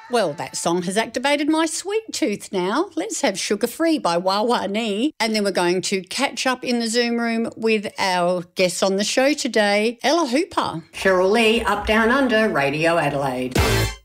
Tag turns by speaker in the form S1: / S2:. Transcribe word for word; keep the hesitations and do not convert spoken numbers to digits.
S1: Well, that song has activated my sweet tooth now. Let's have Sugar Free by Wawa Nee. And then we're going to catch up in the Zoom room with our guests on the show today, Ella Hooper. Cheryl Lee, Up Down Under, Radio Adelaide.